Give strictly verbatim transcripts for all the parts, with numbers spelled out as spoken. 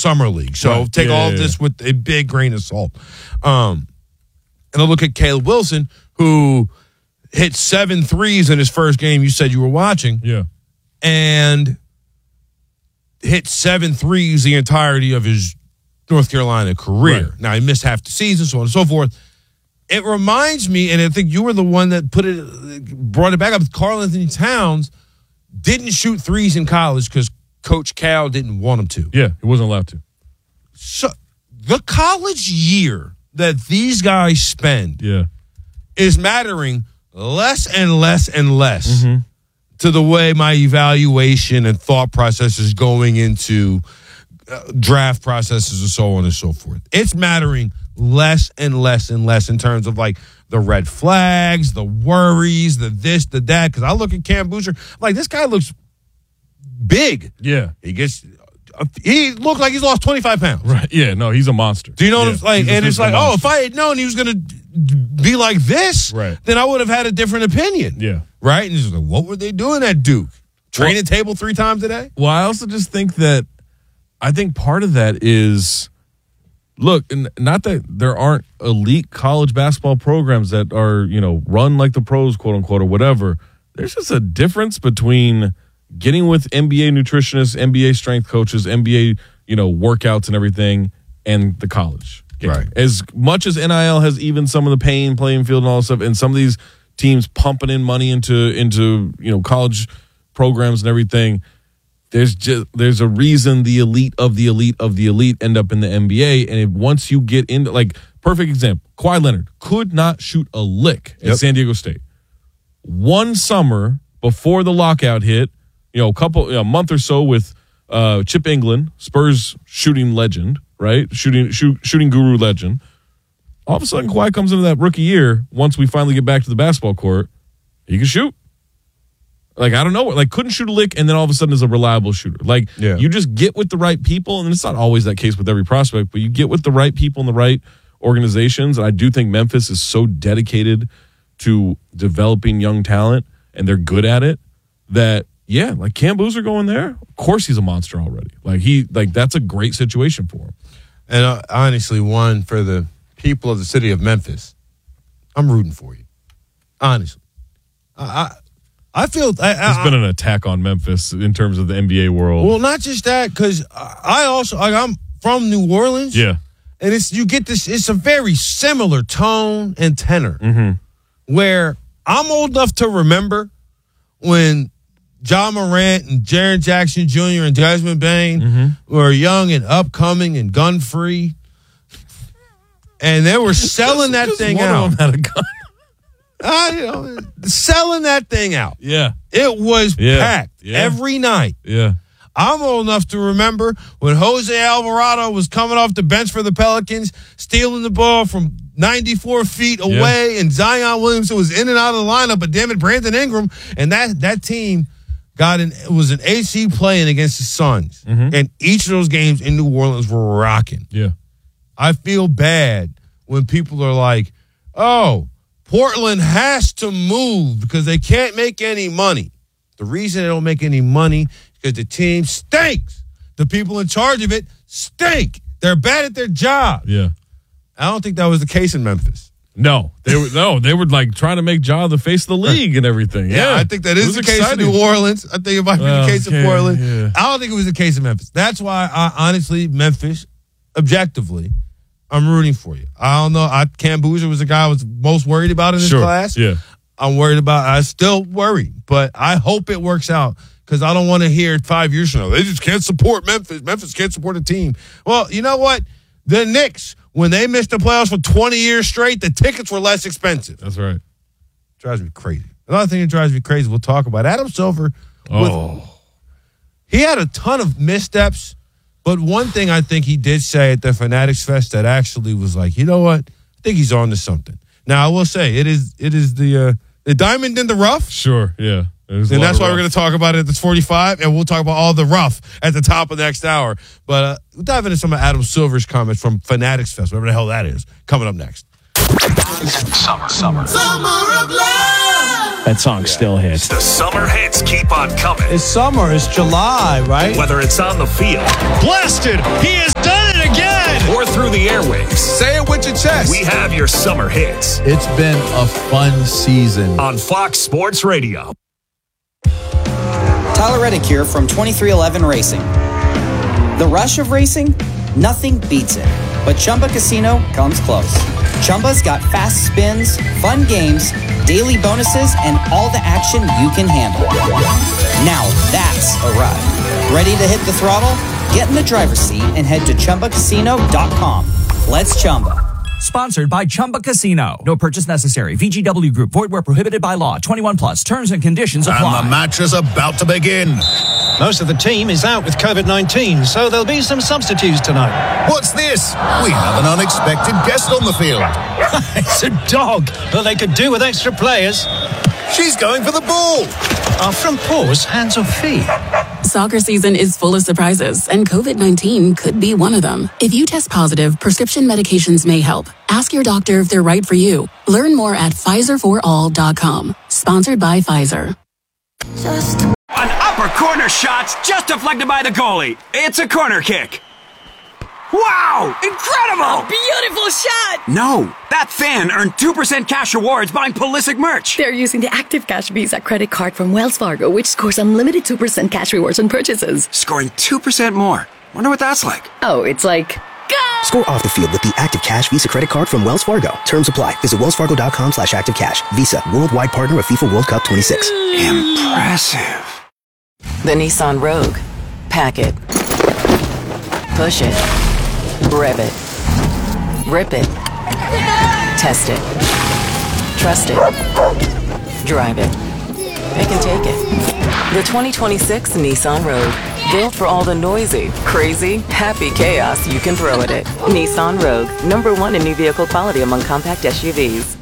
summer league. So right. take yeah, all yeah, of this yeah. with a big grain of salt. Um, and I look at Caleb Wilson, who hit seven threes in his first game you said you were watching. Yeah. And hit seven threes the entirety of his North Carolina career. Right. Now, he missed half the season, so on and so forth. It reminds me, and I think you were the one that put it, brought it back up, Karl Anthony Towns didn't shoot threes in college because Coach Cal didn't want him to. Yeah, he wasn't allowed to. So the college year that these guys spend Yeah. is mattering less and less and less Mm-hmm. to the way my evaluation and thought process is going into uh, draft processes and so on and so forth. It's mattering less and less and less in terms of like the red flags, the worries, the this, the that. Because I look at Cam Boozer, like this guy looks big. Yeah. He gets, he looked like he's lost twenty-five pounds. Right. Yeah, no, he's a monster. Do you know yeah. what I'm like? He's a And it's physical like, oh, monster. if I had known he was going to be like this, Right. then I would have had a different opinion. Yeah. Right? And he's like, what were they doing at Duke? Training Well- table three times a day? Well, I also just think that I think part of that is look, and not that there aren't elite college basketball programs that are, you know, run like the pros, quote unquote, or whatever. There's just a difference between getting with N B A nutritionists, N B A strength coaches, N B A, you know, workouts and everything, and the college game. Right. As much as N I L has even some of the paying playing field and all this stuff, and some of these teams pumping in money into into you know college programs and everything. There's just there's a reason the elite of the elite of the elite end up in the N B A, and if, once you get into like perfect example, Kawhi Leonard could not shoot a lick at Yep. San Diego State. One summer before the lockout hit, you know, a couple a month or so with uh, Chip England, Spurs shooting legend, right? Shooting shoot, shooting guru legend. All of a sudden, Kawhi comes into that rookie year. Once we finally get back to the basketball court, he can shoot. Like, I don't know, like couldn't shoot a lick, and then all of a sudden is a reliable shooter. Like, Yeah. you just get with the right people, and it's not always that case with every prospect, but you get with the right people and the right organizations. And I do think Memphis is so dedicated to developing young talent, and they're good at it, that, yeah, like Cam Boozer going there, of course he's a monster already. Like, he, like that's a great situation for him. And uh, honestly, one, for the people of the city of Memphis, I'm rooting for you. Honestly. I... I I feel I, There's I, been an attack on Memphis in terms of the N B A world. well, not just that, because I also like, I'm from New Orleans. Yeah. And it's you get this. It's a very similar tone and tenor. Mm-hmm. Where I'm old enough to remember when John Morant and Jaren Jackson Junior and Desmond Bain Mm-hmm. were young and upcoming and gun free, and they were selling that Just thing one out. of them had a gun. Uh, you know, selling that thing out. Yeah. It was Yeah. packed Yeah. every night. Yeah. I'm old enough to remember when Jose Alvarado was coming off the bench for the Pelicans, stealing the ball from ninety-four feet away, and Zion Williamson was in and out of the lineup, but damn it, Brandon Ingram, and that that team got an it was an A C playing against the Suns, Mm-hmm. and each of those games in New Orleans were rocking. Yeah. I feel bad when people are like, "Oh, Portland has to move because they can't make any money." The reason they don't make any money is because the team stinks. The people in charge of it stink. They're bad at their job. Yeah. I don't think that was the case in Memphis. No, they were no, they were like trying to make Ja the face of the league and everything. Yeah, Yeah, I think that It is was the case exciting. in New Orleans. I think it might be Well, the case okay, in Portland. yeah. I don't think it was the case in Memphis. That's why, I honestly, Memphis, objectively, I'm rooting for you. I don't know. I Cam Boozer was the guy I was most worried about in this Sure. class. Yeah. I'm worried about. I still worry, but I hope it works out because I don't want to hear five years from now they just can't support Memphis. Memphis can't support a team. Well, you know what? The Knicks, when they missed the playoffs for twenty years straight, the tickets were less expensive. That's right. Drives me crazy. Another thing that drives me crazy, we'll talk about. Adam Silver, Oh. with, he had a ton of missteps, but one thing I think he did say at the Fanatics Fest that actually was like, you know what? I think he's on to something. Now, I will say, it is it is the uh, the diamond in the rough, Sure. Yeah. There's a and lot that's of why we're rough. going to talk about it at this forty-five, and we'll talk about all the rough at the top of the next hour. But uh, we'll dive into some of Adam Silver's comments from Fanatics Fest, whatever the hell that is, coming up next. Summer, summer. Summer of love. that song yeah. still hits. The summer hits keep on coming. It's summer. It's July, right? Whether it's on the field. Blasted! He has done it again! Or through the airwaves. Say it with your chest. We have your summer hits. It's been a fun season. On Fox Sports Radio. Tyler Reddick here from twenty-three eleven Racing. The rush of racing? Nothing beats it. But Chumba Casino comes close. Chumba's got fast spins, fun games, daily bonuses, and all the action you can handle. Now that's a ride. Ready to hit the throttle? Get in the driver's seat and head to Chumba Casino dot com. Let's Chumba. Sponsored by Chumba Casino. No purchase necessary. V G W Group. Void where prohibited by law. twenty-one plus. Terms and conditions apply. And the match is about to begin. Most of the team is out with covid nineteen, so there'll be some substitutes tonight. What's this? We have an unexpected guest on the field. It's a dog. Well, they could do with extra players. She's going for the ball. Our front paws, hands or feet? Soccer season is full of surprises, and covid nineteen could be one of them. If you test positive, prescription medications may help. Ask your doctor if they're right for you. Learn more at Pfizer for all dot com. Sponsored by Pfizer. Just an upper corner shot, just deflected by the goalie. It's a corner kick. Wow! Incredible! A beautiful shot! No, that fan earned two percent cash rewards buying Pulisic merch. They're using the Active Cash Visa credit card from Wells Fargo, which scores unlimited two percent cash rewards on purchases. Scoring two percent more. Wonder what that's like. Oh, it's like... Go! Score off the field with the Active Cash Visa credit card from Wells Fargo. Terms apply. Visit wellsfargo.com slash active cash. Visa, worldwide partner of FIFA World Cup twenty-six. Impressive. The Nissan Rogue. Pack it. Push it. Rev it. Rip it. Test it. Trust it. Drive it. Pick and take it. The twenty twenty-six Nissan Rogue. Built for all the noisy, crazy, happy chaos you can throw at it. Nissan Rogue. Number one in new vehicle quality among compact S U Vs.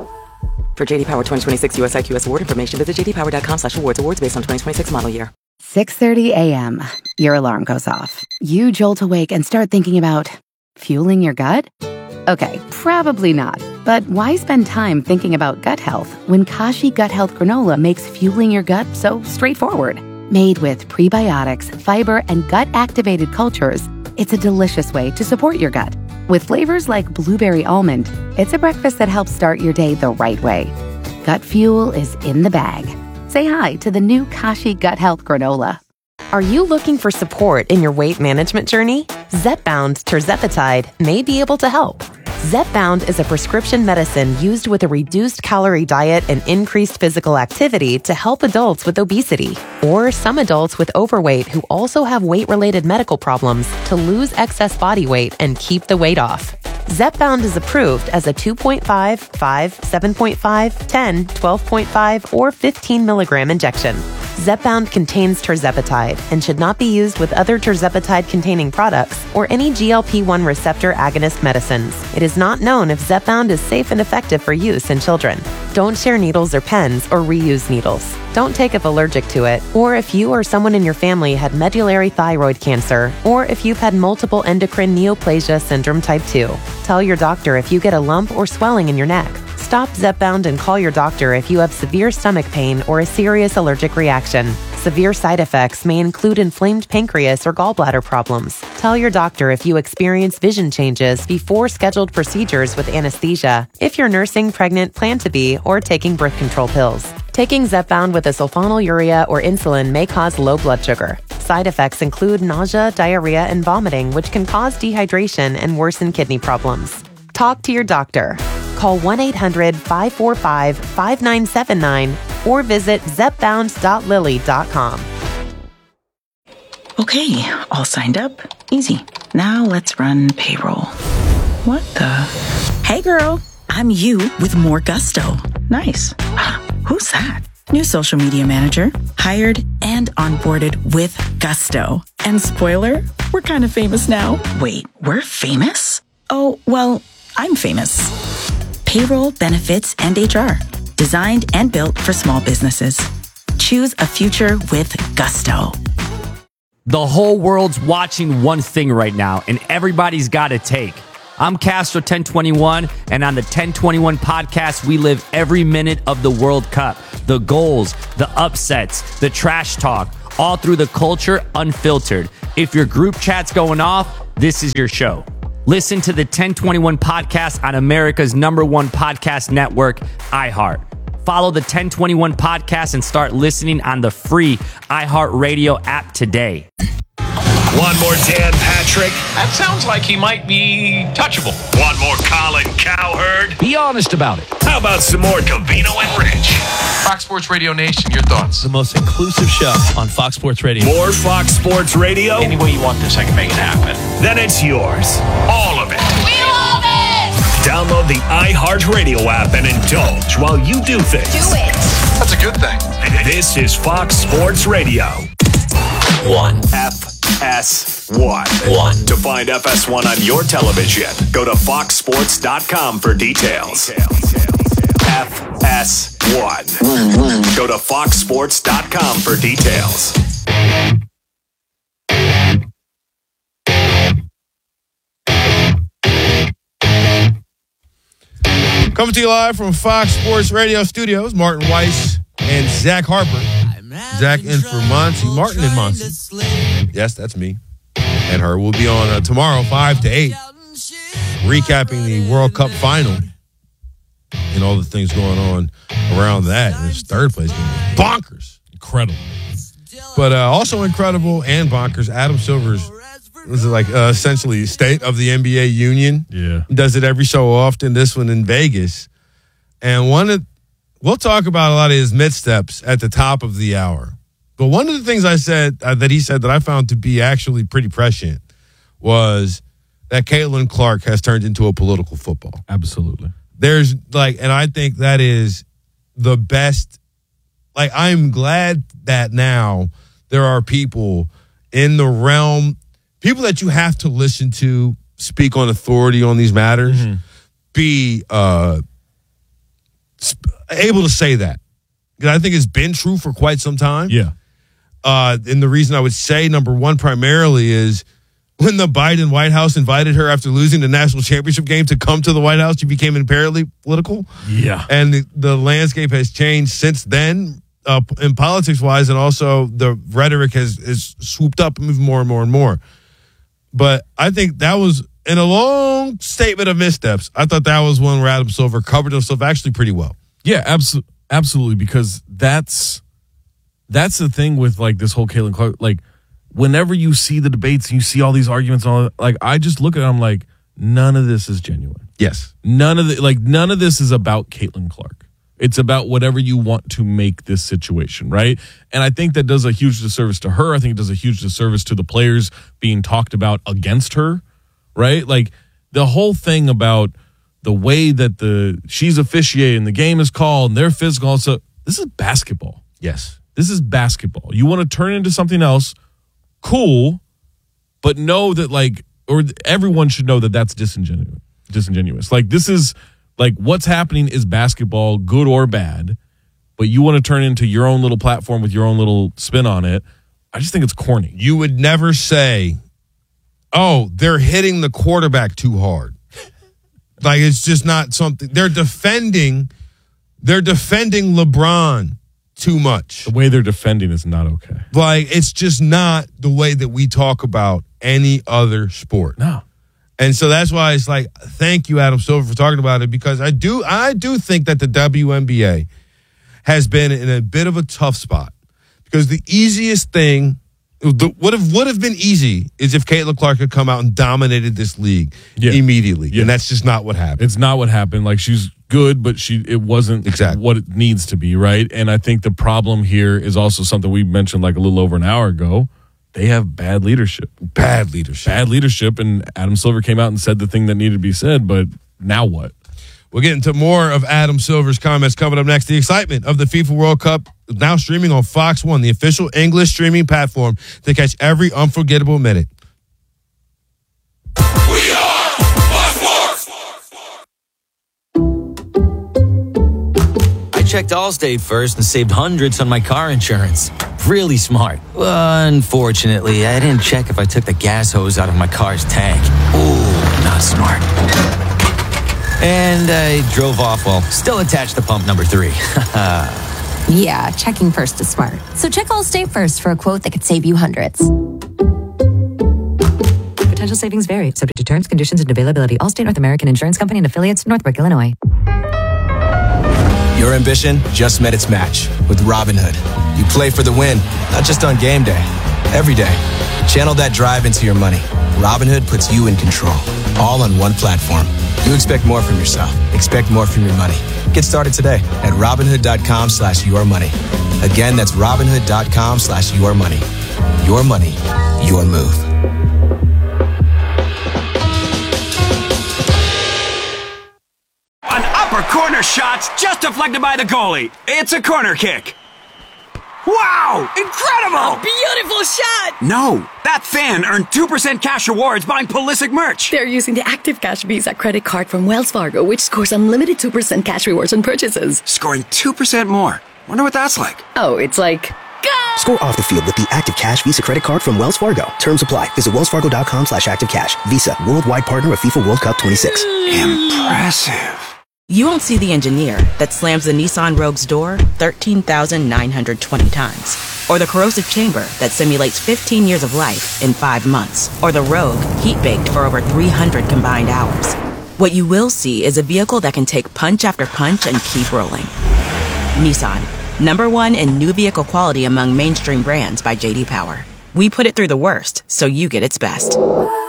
For J D Power twenty twenty-six U S I Q S award information, visit jdpower.com slash awards. Awards based on twenty twenty-six model year. six thirty a.m. Your alarm goes off. You jolt awake and start thinking about fueling your gut? Okay, probably not. But why spend time thinking about gut health when Kashi Gut Health Granola makes fueling your gut so straightforward? Made with prebiotics, fiber, and gut-activated cultures, it's a delicious way to support your gut. With flavors like blueberry almond, it's a breakfast that helps start your day the right way. Gut fuel is in the bag. Say hi to the new Kashi Gut Health Granola. Are you looking for support in your weight management journey? Zepbound Tirzepatide may be able to help. Zepbound is a prescription medicine used with a reduced calorie diet and increased physical activity to help adults with obesity or some adults with overweight who also have weight-related medical problems to lose excess body weight and keep the weight off. Zepbound is approved as a two point five, five, seven point five, ten, twelve point five, or fifteen milligram injection. Zepbound contains tirzepatide and should not be used with other tirzepatide-containing products or any G L P one receptor agonist medicines. It is not known if Zepbound is safe and effective for use in children. Don't share needles or pens or reuse needles. Don't take if allergic to it, or if you or someone in your family had medullary thyroid cancer, or if you've had multiple endocrine neoplasia syndrome type two. Tell your doctor if you get a lump or swelling in your neck. Stop Zepbound and call your doctor if you have severe stomach pain or a serious allergic reaction. Severe side effects may include inflamed pancreas or gallbladder problems. Tell your doctor if you experience vision changes before scheduled procedures with anesthesia, if you're nursing, pregnant, plan to be, or taking birth control pills. Taking Zepbound with a sulfonylurea or insulin may cause low blood sugar. Side effects include nausea, diarrhea, and vomiting, which can cause dehydration and worsen kidney problems. Talk to your doctor. Call one eight hundred, five four five, five nine seven nine or visit zepbound dot lilly dot com. Okay, all signed up. Easy. Now let's run payroll. What the? Hey girl, I'm you with more gusto. Nice. Who's that? New social media manager, hired and onboarded with gusto. And spoiler, we're kind of famous now. Wait, we're famous? Oh, well, I'm famous. Payroll, benefits, and H R. Designed and built for small businesses. Choose a future with gusto. The whole world's watching one thing right now, and everybody's got a take. I'm Castro ten twenty-one, and on the ten twenty-one podcast, we live every minute of the World Cup. The goals, the upsets, the trash talk, all through the culture unfiltered. If your group chat's going off, this is your show. Listen to the ten twenty-one podcast on America's number one podcast network, iHeart. Follow the ten twenty-one podcast and start listening on the free iHeartRadio app today. One more Dan Patrick. That sounds like he might be touchable. One more Colin Cowherd. Be honest about it. How about some more Covino and Rich? Fox Sports Radio Nation, your thoughts? The most inclusive show on Fox Sports Radio. More Fox Sports Radio? Any way you want this, I can make it happen. Then it's yours. All of it. We love it! Download the iHeartRadio app and indulge while you do things. Do it. That's a good thing. This is Fox Sports Radio. One. F S one. One. To find F S one on your television, go to fox sports dot com for details. F S one. Go to fox sports dot com for details. Coming to you live from Fox Sports Radio Studios, Martin Weiss and Zach Harper. Zach in for Monty, Martin and Monty. Yes, that's me. And her will be on uh, tomorrow, five to eight, recapping the World Cup final and all the things going on around that. And it's third place, bonkers. Incredible. But uh, also incredible and bonkers, Adam Silver's, was it like uh, essentially State of the N B A Union? Yeah. Does it every so often, this one in Vegas. And one of We'll talk about a lot of his missteps at the top of the hour. But one of the things I said uh, that he said that I found to be actually pretty prescient was that Caitlin Clark has turned into a political football. Absolutely. There's like, and I think that is the best. Like, I'm glad that now there are people in the realm, people that you have to listen to speak on authority on these matters, mm-hmm. be, uh, able to say that, because I think it's been true for quite some time. Yeah. Uh, and the reason I would say number one primarily is when the Biden White House invited her after losing the national championship game to come to the White House, she became imperatively political. Yeah. And the, the landscape has changed since then, uh, in politics wise, and also the rhetoric has, has swooped up even more and more and more. But I think that was, in a long statement of missteps, I thought that was one where Adam Silver covered himself actually pretty well. Yeah, absolutely, absolutely, because that's that's the thing with like this whole Caitlin Clark. Like, whenever you see the debates and you see all these arguments, and all that, like I just look at it, I'm like, none of this is genuine. Yes, none of the like none of this is about Caitlin Clark. It's about whatever you want to make this situation, right? And I think that does a huge disservice to her. I think it does a huge disservice to the players being talked about against her, right? Like the whole thing about the way that the she's officiating, the game is called, and they're physical. So this is basketball. Yes. This is basketball. You want to turn it into something else, cool, but know that, like, or everyone should know that that's disingenuous. Disingenuous. Like, this is, like, what's happening is basketball, good or bad, but you want to turn it into your own little platform with your own little spin on it. I just think it's corny. You would never say, oh, they're hitting the quarterback too hard. Like, it's just not something. They're defending. They're defending LeBron too much. The way they're defending is not okay. Like, it's just not the way that we talk about any other sport. No. And so that's why it's like, thank you, Adam Silver, for talking about it, because I do, I do think that the W N B A has been in a bit of a tough spot, because the easiest thing. The, what have would have been easy is if Caitlin Clark had come out and dominated this league yeah. immediately, yeah. and that's just not what happened. It's not what happened. Like, she's good, but she it wasn't exactly what it needs to be, right? And I think the problem here is also something we mentioned like a little over an hour ago. They have bad leadership. Bad leadership. Bad leadership, and Adam Silver came out and said the thing that needed to be said, but now what? We'll get into more of Adam Silver's comments coming up next. The excitement of the FIFA World Cup now streaming on Fox One, the official English streaming platform to catch every unforgettable minute. We are Fox Sports! I checked Allstate first and saved hundreds on my car insurance. Really smart. Unfortunately, I didn't check if I took the gas hose out of my car's tank. Ooh, not smart. And I drove off while still attached to pump number three. Yeah, checking first is smart. So check Allstate first for a quote that could save you hundreds. Potential savings vary, subject to terms, conditions, and availability. Allstate North American Insurance Company and affiliates, Northbrook, Illinois. Your ambition just met its match with Robinhood. You play for the win, not just on game day, every day. Channel that drive into your money. Robinhood puts you in control, all on one platform. You expect more from yourself. Expect more from your money. Get started today at Robinhood.com slash your money. Again, that's Robinhood.com slash your money. Your money, your move. An upper corner shot's just deflected by the goalie. It's a corner kick. Wow! Incredible! A beautiful shot! No, that fan earned two percent cash rewards buying Pulisic merch. They're using the Active Cash Visa credit card from Wells Fargo, which scores unlimited two percent cash rewards on purchases. Scoring two percent more. Wonder what that's like. Oh, it's like... Go! Score off the field with the Active Cash Visa credit card from Wells Fargo. Terms apply. Visit wellsfargo.com slash activecash. Visa, worldwide partner of FIFA World Cup twenty-six. Impressive. You won't see the engineer that slams the Nissan Rogue's door thirteen thousand nine hundred twenty times. Or the corrosive chamber that simulates fifteen years of life in five months. Or the Rogue heat-baked for over three hundred combined hours. What you will see is a vehicle that can take punch after punch and keep rolling. Nissan, number one in new vehicle quality among mainstream brands by J D Power. We put it through the worst, so you get its best.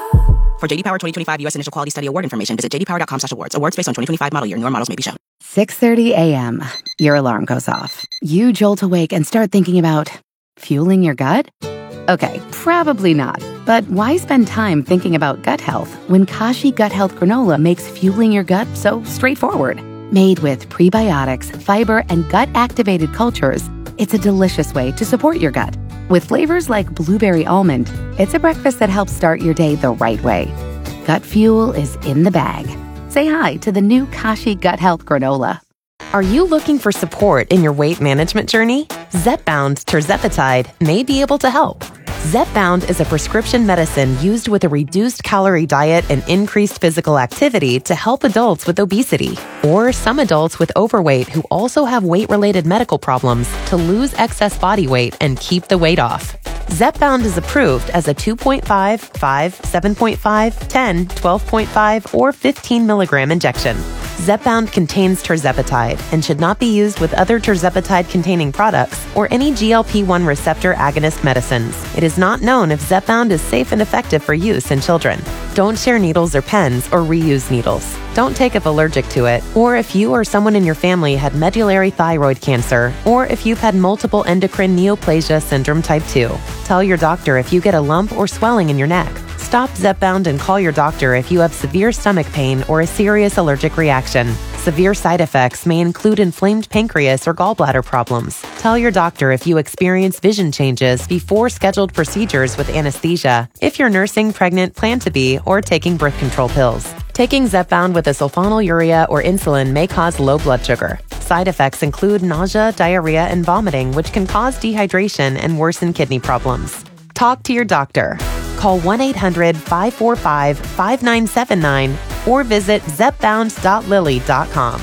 For J D Power twenty twenty-five U S Initial Quality Study Award information, visit j d power dot com slash awards. Awards based on twenty twenty-five model year. Newer models may be shown. six thirty a.m. Your alarm goes off. You jolt awake and start thinking about fueling your gut? Okay, probably not. But why spend time thinking about gut health when Kashi Gut Health Granola makes fueling your gut so straightforward? Made with prebiotics, fiber, and gut-activated cultures, it's a delicious way to support your gut. With flavors like blueberry almond, it's a breakfast that helps start your day the right way. Gut fuel is in the bag. Say hi to the new Kashi Gut Health Granola. Are you looking for support in your weight management journey? Zepbound Tirzepatide may be able to help. Zepbound is a prescription medicine used with a reduced calorie diet and increased physical activity to help adults with obesity or some adults with overweight who also have weight-related medical problems to lose excess body weight and keep the weight off. Zepbound is approved as a two point five, five, seven point five, ten, twelve point five, or fifteen milligram injection. Zepbound contains tirzepatide and should not be used with other tirzepatide-containing products or any G L P one receptor agonist medicines. It is not known if Zepbound is safe and effective for use in children. Don't share needles or pens or reuse needles. Don't take if allergic to it, or if you or someone in your family had medullary thyroid cancer, or if you've had multiple endocrine neoplasia syndrome type two. Tell your doctor if you get a lump or swelling in your neck. Stop Zepbound and call your doctor if you have severe stomach pain or a serious allergic reaction. Severe side effects may include inflamed pancreas or gallbladder problems. Tell your doctor if you experience vision changes before scheduled procedures with anesthesia, if you're nursing, pregnant, plan to be, or taking birth control pills. Taking Zepbound with a sulfonylurea or insulin may cause low blood sugar. Side effects include nausea, diarrhea, and vomiting, which can cause dehydration and worsen kidney problems. Talk to your doctor. Call one eight hundred, five four five, five nine seven nine or visit zepbound dot lilly dot com.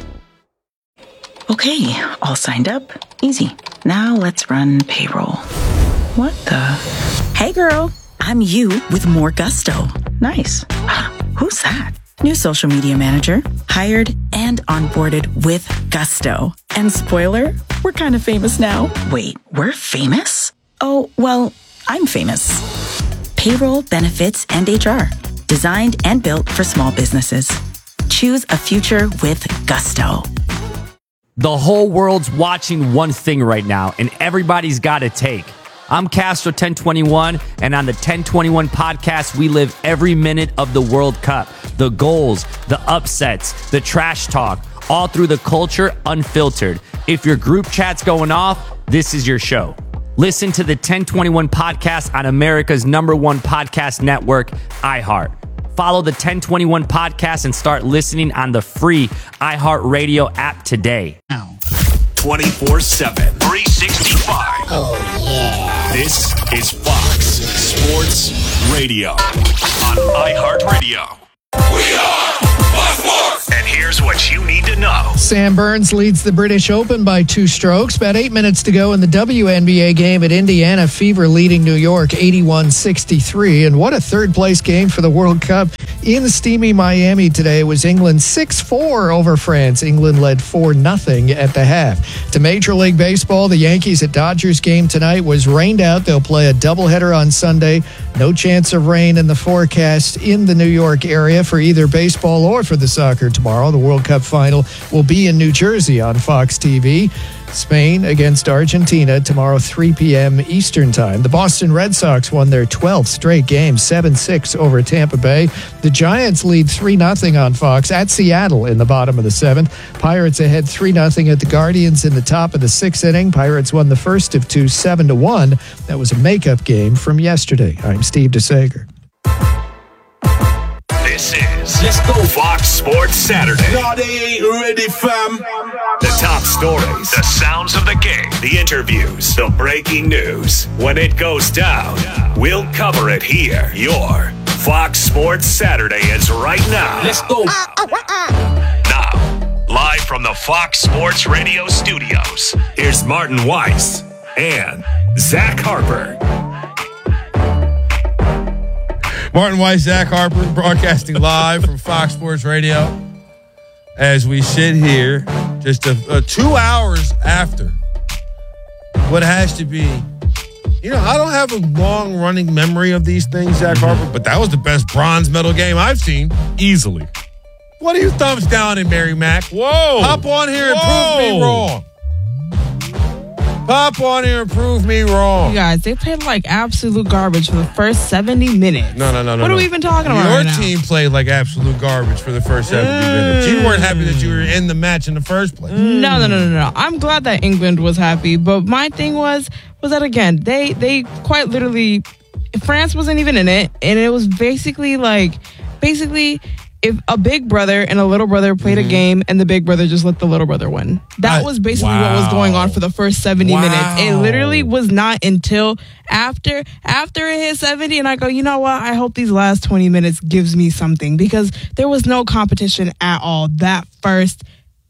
Okay, all signed up. Easy. Now let's run payroll. What the? Hey girl, I'm you with more gusto. Nice. Who's that? New social media manager, hired and onboarded with gusto. And spoiler, we're kind of famous now. Wait, we're famous? Oh, well, I'm famous. Payroll, benefits, and H R. Designed and built for small businesses. Choose a future with gusto. The whole world's watching one thing right now, and everybody's got a take. I'm Castro ten twenty-one, and on the ten twenty-one podcast, we live every minute of the World Cup. The goals, the upsets, the trash talk, all through the culture unfiltered. If your group chat's going off, this is your show. Listen to the ten twenty-one podcast on America's number one podcast network, iHeart. Follow the ten twenty-one podcast and start listening on the free iHeartRadio app today. twenty-four seven, three sixty-five. Oh, yeah. This is Fox Sports Radio on iHeartRadio. We are Fox Sports. And here's what you need to know. Sam Burns leads the British Open by two strokes. About eight minutes to go in the W N B A game at Indiana Fever leading New York eighty-one sixty-three. And what a third-place game for the World Cup in steamy Miami today. It was England six four over France. England led four nothing at the half. To Major League Baseball, the Yankees at Dodgers game tonight was rained out. They'll play a doubleheader on Sunday. No chance of rain in the forecast in the New York area for either baseball or for the soccer tomorrow. The World Cup final will be in New Jersey on Fox T V. Spain against Argentina tomorrow, three p.m. Eastern Time. The Boston Red Sox won their twelfth straight game, seven six over Tampa Bay. The Giants lead three nothing on Fox at Seattle in the bottom of the seventh. Pirates ahead three nothing at the Guardians in the top of the sixth inning. Pirates won the first of two, seven to one. That was a makeup game from yesterday. I'm Steve DeSager. This is Let's Go Fox Sports Saturday. No, they ain't ready, fam. The top stories, the sounds of the game, the interviews, the breaking news. When it goes down, we'll cover it here. Your Fox Sports Saturday is right now. Let's go. Now, live from the Fox Sports Radio studios, here's Martin Weiss and Zach Harper. Martin Weiss, Zach Harper, broadcasting live from Fox Sports Radio as we sit here just a, a two hours after what has to be, you know, I don't have a long-running memory of these things, Zach Harper, but that was the best bronze medal game I've seen. Easily. What are you thumbs down in, Mary Mac? Whoa. Hop on here and Whoa. prove me wrong. Hop on here and prove me wrong. You guys, they played like absolute garbage for the first seventy minutes. No, no, no, no. What no. are we even talking about Your right now? team played like absolute garbage for the first seventy Mm. minutes. You weren't happy that you were in the match in the first place. No, no, no, no, no. I'm glad that England was happy, but my thing was was that again, they they quite literally, France wasn't even in it, and it was basically like, basically, if a big brother and a little brother played Mm-hmm. a game and the big brother just let the little brother win. That I- was basically wow. what was going on for the first seventy Wow. minutes. It literally was not until after after it hit seventy and I go, you know what? I hope these last twenty minutes gives me something, because there was no competition at all. That first,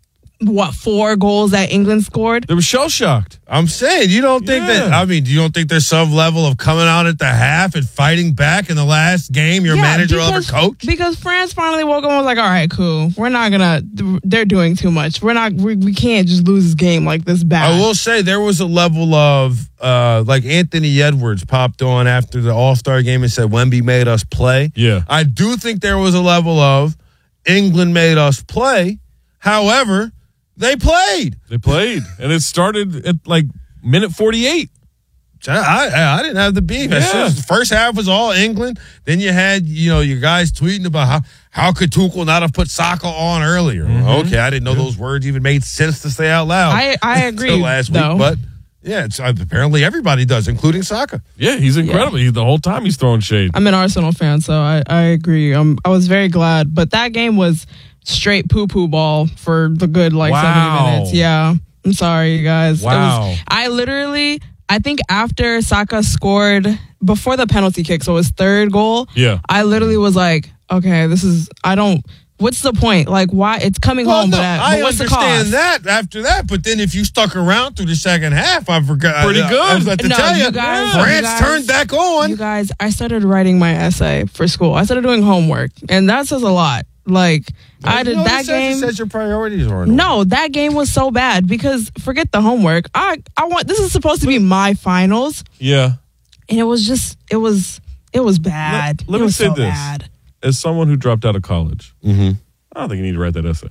what, four goals that England scored? They were shell-shocked. I'm saying, you don't think Yeah. that, I mean, you don't think there's some level of coming out at the half and fighting back in the last game, your Yeah, manager because, over coach? Because France finally woke up and was like, all right, cool. We're not going to, they're doing too much. We're not, we, we can't just lose this game like this bad. I will say there was a level of, uh, like Anthony Edwards popped on after the All-Star game and said, Wemby made us play. Yeah. I do think there was a level of England made us play. However, they played. They played. And it started at like minute forty-eight. I, I, I didn't have the beef. As soon Yeah. as the first half was all England, then you had, you know, your guys tweeting about how, how could Tuchel not have put Saka on earlier? Mm-hmm. Okay, I didn't know those words even made sense to say out loud. I, I until agree, last though. week, but yeah, it's, uh, apparently everybody does, including Saka. Yeah, he's incredible. He, the whole time he's throwing shade. I'm an Arsenal fan, so I, I agree. Um, I was very glad. But that game was straight poo-poo ball for the good, like, Wow. seventy minutes. Yeah. I'm sorry, you guys. It Wow. was, I literally, I think after Saka scored, before the penalty kick, so his third goal, Yeah. I literally was like, okay, this is, I don't, what's the point? Like, why? It's coming Well, home, no, but, uh, I but what's the understand cost? that after that, but then if you stuck around through the second half, I forgot. Pretty I, good. I was about to No, tell you, you guys- France you guys- turned back on. You guys, I started writing my essay for school. I started doing homework, and that says a lot. Like, I did You know, that it says- game. It says your priorities are in order. No, that game was so bad because forget the homework. I I want this is supposed to be my finals, Yeah. and it was just it was it was bad. Let it me was say so this. bad. As someone who dropped out of college, Mm-hmm. I don't think you need to write that essay.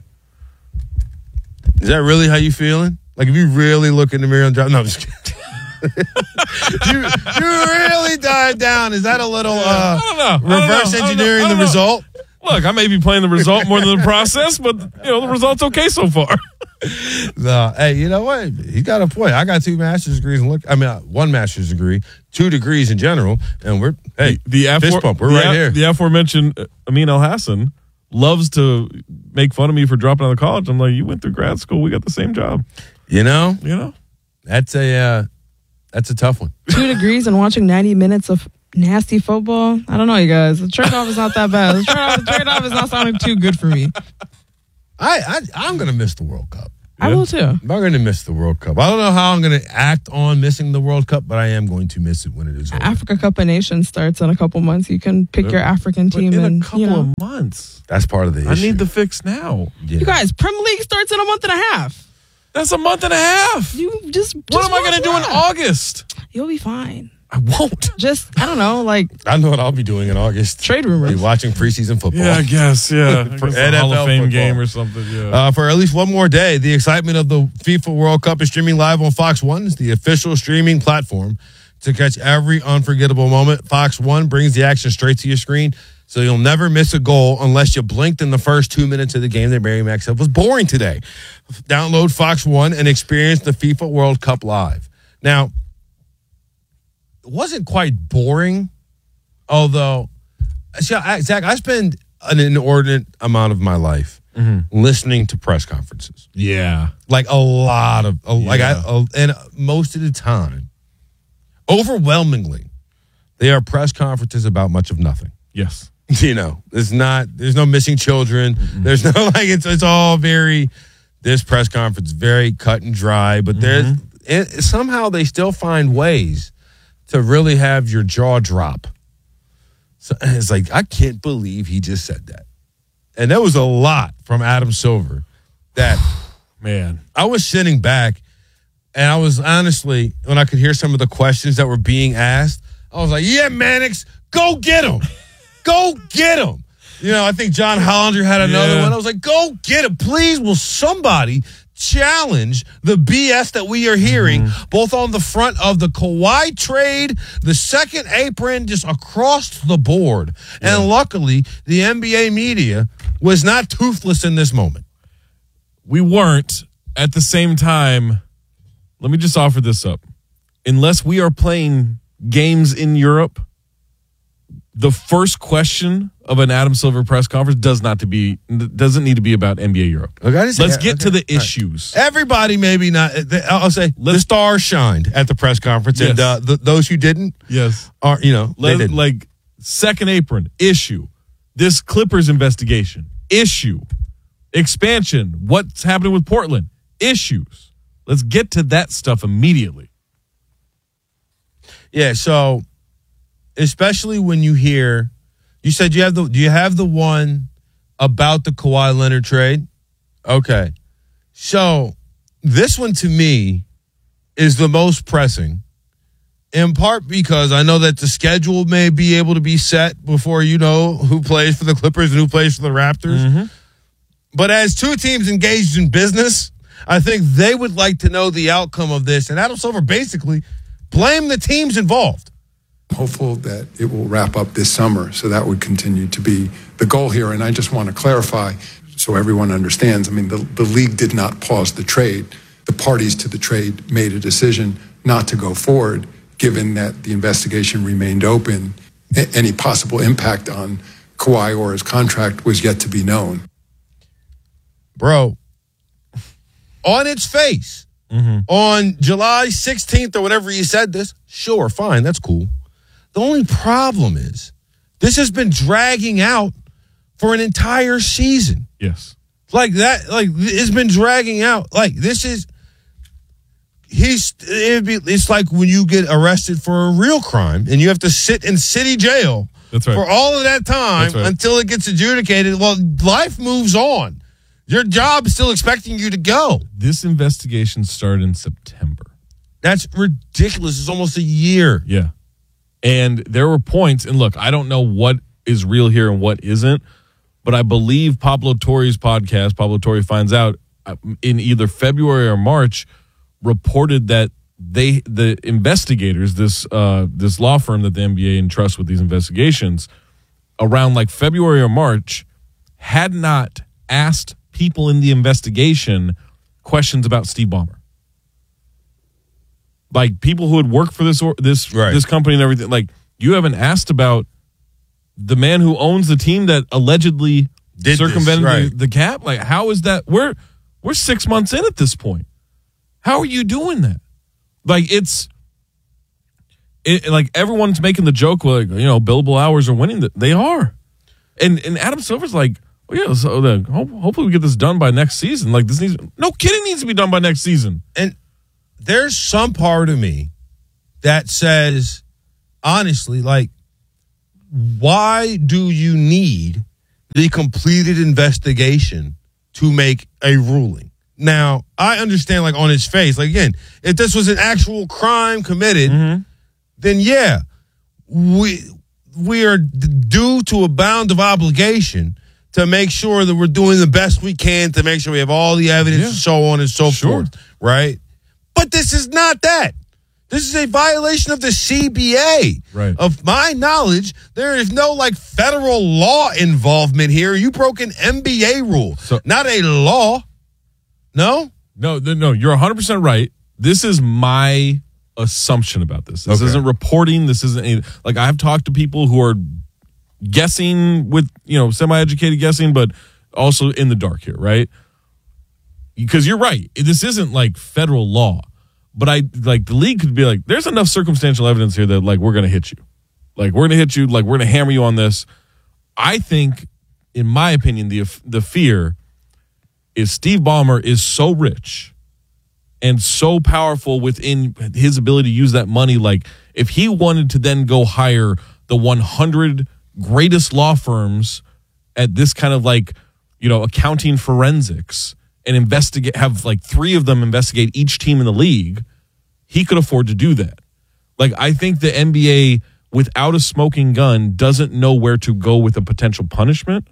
Is that really how you feeling? Like, if you really look in the mirror and drop, no, I'm just kidding. you, you really died down. Is that a little uh, I don't know. I don't reverse know. I don't engineering know. I the don't know. result? Look, I may be playing the result more than the process, but you know the result's okay so far. No, hey, you know what? He got a point. I got two master's degrees, and look, I mean, uh, one master's degree, two degrees in general, and we're hey, The fist afor- bump. We're the right a- here. The aforementioned uh, Amin Al Hassan loves to make fun of me for dropping out of college. I'm like, you went through grad school. We got the same job. You know, You know. that's a uh, that's a tough one. Two degrees and watching ninety minutes of nasty football. I don't know, you guys. The trade off is not that bad. The trade off, the trade off is not sounding too good for me. I, I I'm gonna miss the World Cup. I will too. I'm going to miss the World Cup. I don't know how I'm going to act on missing the World Cup, but I am going to miss it when it is over. Africa Cup of Nations starts in a couple months. You can pick your African team in and a couple you know. of months. That's part of the issue. I need the fix now. Yeah. You guys, Premier League starts in a month and a half. That's a month and a half. You just, just what am I going to do in August? You'll be fine. I won't. Just, I don't know, like. I know what I'll be doing in August. Trade rumors. Be watching preseason football. Yeah, I guess, yeah. I For guess N F L a Hall of Fame football. game or something, yeah. Uh, for at least one more day, the excitement of the FIFA World Cup is streaming live on Fox One. It's the official streaming platform to catch every unforgettable moment. Fox One brings the action straight to your screen, so you'll never miss a goal unless you blinked in the first two minutes of the game that Mary Mack said was boring today. Download Fox One and experience the FIFA World Cup live. Now, it wasn't quite boring, although, see, I, Zach, I spend an inordinate amount of my life mm-hmm. listening to press conferences. Yeah. Like a lot of, a, Yeah. like I, a, and most of the time, overwhelmingly, they are press conferences about much of nothing. Yes. You know, there's not, there's no missing children. Mm-hmm. There's no, like, it's, it's all very, this press conference, very cut and dry, but there's, it, somehow they still find ways to really have your jaw drop. So it's like, I can't believe he just said that. And there was a lot from Adam Silver that, man, I was sitting back and I was honestly, when I could hear some of the questions that were being asked, I was like, yeah, Mannix, go get him. Go get him. You know, I think John Hollander had another Yeah. one. I was like, go get him. Please, will somebody challenge the B S that we are hearing, mm-hmm. both on the front of the Kawhi trade, the second apron, just across the board. Yeah. And luckily, the N B A media was not toothless in this moment. We weren't. At the same time, let me just offer this up. Unless we are playing games in Europe, the first question of an Adam Silver press conference does not to be doesn't need to be about N B A Europe. Okay, just, Let's yeah, get okay. to the All issues. Right. Everybody, maybe not. I'll say Let's, the stars shined at the press conference, yes. and uh, the, those who didn't, yes, are you know Let, they didn't. Like second apron issue, this Clippers investigation issue, expansion, what's happening with Portland issues. Let's get to that stuff immediately. Yeah, so especially when you hear, you said you have the, do you have the one about the Kawhi Leonard trade? Okay. So this one to me is the most pressing, in part because I know that the schedule may be able to be set before you know who plays for the Clippers and who plays for the Raptors. Mm-hmm. But as two teams engaged in business, I think they would like to know the outcome of this. And Adam Silver basically blamed the teams involved. Hopeful that it will wrap up this summer, so that would continue to be the goal here. And I just want to clarify so everyone understands, I mean, the, the league did not pause the trade. The parties to the trade made a decision not to go forward, given that the investigation remained open. A- any possible impact on Kawhi or his contract was yet to be known. Bro, on its face, mm-hmm. on July sixteenth or whatever you said this, sure, fine, that's cool. The only problem is this has been dragging out for an entire season. Yes. Like that, like it's been dragging out. Like this is, he's, it'd be, it's like when you get arrested for a real crime and you have to sit in city jail That's right. for all of that time right. until it gets adjudicated. Well, life moves on. Your job is still expecting you to go. This investigation started in September. That's ridiculous. It's almost a year. Yeah. And there were points, and look, I don't know what is real here and what isn't, but I believe Pablo Torre's podcast, Pablo Torre Finds Out, in either February or March, reported that they, the investigators, this uh, this law firm that the N B A entrusts with these investigations, around like February or March, had not asked people in the investigation questions about Steve Ballmer. Like people who had worked for this or, this right. this company and everything. Like you haven't asked about the man who owns the team that allegedly Did circumvented this, right. the, the cap. Like how is that? We're we're six months in at this point. How are you doing that? Like it's it, like everyone's making the joke like you know billable hours are winning. That they are, and and Adam Silver's like, Well, yeah, so then ho- hopefully we get this done by next season. Like this needs no kidding needs to be done by next season. And there's some part of me that says, honestly, like, why do you need the completed investigation to make a ruling? Now, I understand, like, on its face, like, again, if this was an actual crime committed, mm-hmm. then yeah, we we are due to a bound of obligation to make sure that we're doing the best we can to make sure we have all the evidence yeah. and so on and so sure. forth, right? But this is not that. This is a violation of the C B A. Right. Of my knowledge, there is no, like, federal law involvement here. You broke an N B A rule, so, not a law. No? No, no, you're one hundred percent right. This is my assumption about this. This okay. isn't reporting. This isn't a, like I've talked to people who are guessing with, you know, semi-educated guessing, but also in the dark here, right? Because you're right. This isn't like federal law. But I like the league could be like, there's enough circumstantial evidence here that like we're going to hit you. Like we're going to hit you. Like we're going to hammer you on this. I think, in my opinion, the the fear is Steve Ballmer is so rich and so powerful within his ability to use that money. Like if he wanted to then go hire the one hundred greatest law firms at this kind of like, you know, accounting forensics and investigate, have like three of them investigate each team in the league, he could afford to do that. Like I think the N B A without a smoking gun doesn't know where to go with a potential punishment.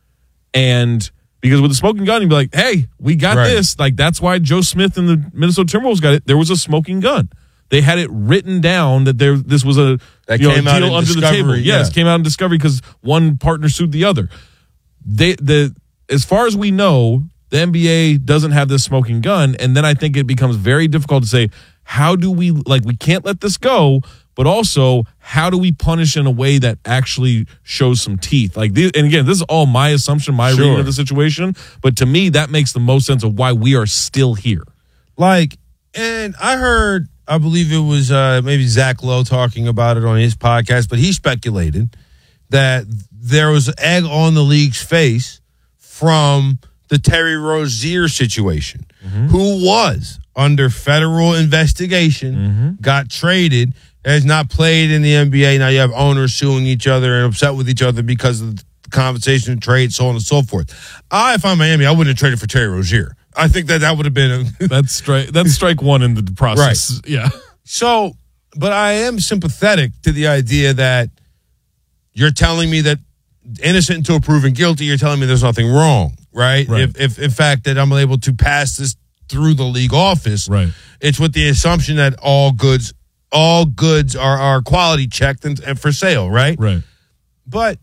And because with a smoking gun, you'd be like, hey, we got right. this. Like, that's why Joe Smith and the Minnesota Timberwolves got it. There was a smoking gun. They had it written down that there this was a that you know, came out deal in under Discovery, the table. Yeah. Yes, came out in Discovery because one partner sued the other. They the as far as we know, the N B A doesn't have this smoking gun, and then I think it becomes very difficult to say, how do we, like, we can't let this go, but also, how do we punish in a way that actually shows some teeth? Like, this, and again, this is all my assumption, my sure. reading of the situation, but to me, that makes the most sense of why we are still here. Like, and I heard, I believe it was uh, maybe Zach Lowe talking about it on his podcast, but he speculated that there was egg on the league's face from the Terry Rozier situation, mm-hmm. who was under federal investigation, mm-hmm. got traded, has not played in the N B A. Now you have owners suing each other and upset with each other because of the conversation and trade, so on and so forth. I, if I'm Miami, I wouldn't have traded for Terry Rozier. I think that that would have been a that's strike. That's strike one in the process. Right. Yeah. So, but I am sympathetic to the idea that you're telling me that innocent until proven guilty. You're telling me there's nothing wrong, right? Right. If, if in fact that I'm able to pass this through the league office, right? It's with the assumption that all goods, all goods are are quality checked and, and for sale, right? Right. But